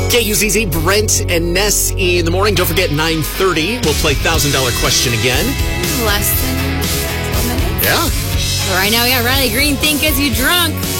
KUZZ, Brent and Ness in the morning. Don't forget, 9:30, we'll play $1,000 question again. Less than 12 minutes. Yeah. Right now, we got Riley Green, Think Gets You Drunk.